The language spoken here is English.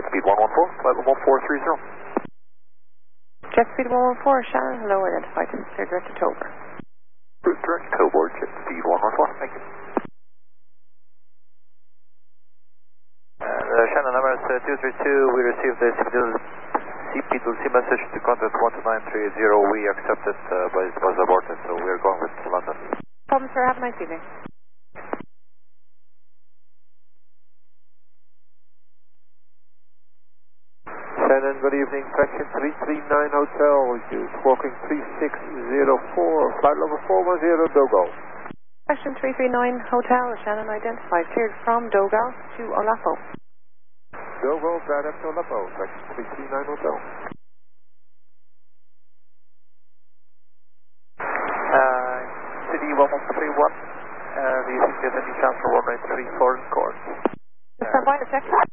speed 114, flight level 430. Jet speed 114, Shannon, hello, identified. Clear direct to Tober. Route direct to Tober, jet speed 114, thank you. Shannon, Emirates 232, we received the CP2C message to contact 12930. We accepted, but it was aborted, so we are going with London. Problem, sir, have a nice evening. Shannon, good evening. Fraction 339 Hotel, use walking 3604, flight level 410, Dogo. Fraction 339 Hotel, Shannon identified, cleared from Dogal to Olapo. Dogo, direct to Olapo, fraction 339 Hotel. City 1131, do you think there's any chance for 1934 in course? Stand by a second.